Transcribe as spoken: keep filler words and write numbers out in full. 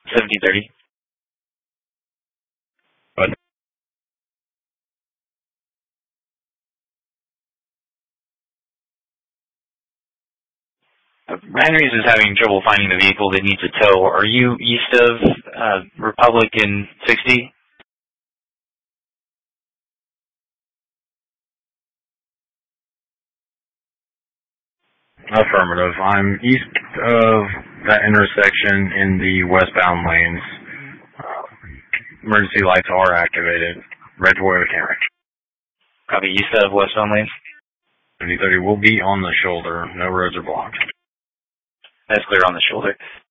seventy thirty. But Uh, Henry's is having trouble finding the vehicle that needs a tow. Are you east of uh, Republic and sixty? affirmative. I'm east of that intersection in the westbound lanes. Uh, emergency lights are activated. Red Toyota Camry. Copy, east of westbound lanes. seventy thirty will be on the shoulder. No roads are blocked. That's clear on the shoulder.